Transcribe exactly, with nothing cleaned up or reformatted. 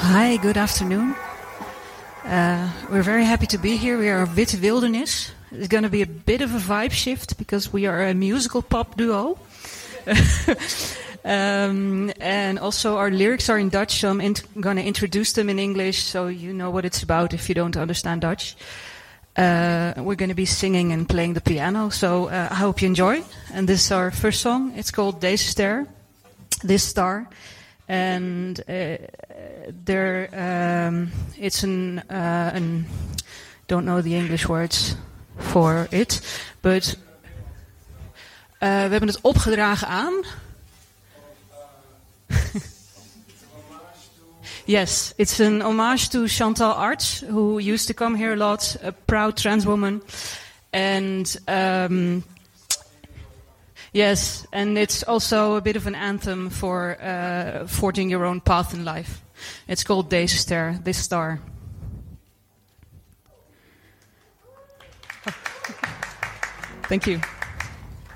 Hi, good afternoon. Uh, we're very happy to be here. We are Witte Wildernis. It's going to be a bit of a vibe shift because we are a musical pop duo. um, and also our lyrics are in Dutch, so I'm int- going to introduce them in English so you know what it's about if you don't understand Dutch. Uh, we're going to be singing and playing the piano, so uh, I hope you enjoy. And this is our first song. It's called Deze Ster, This Star. And uh, there, um, it's an, uh, an, don't know the English words for it, but uh, we hebben het opgedragen aan. Yes, it's an homage to Chantal Arts, who used to come here a lot, a proud trans woman. And um, yes, and it's also a bit of an anthem for uh, forging your own path in life. It's called Deze Ster, This Star. Thank you.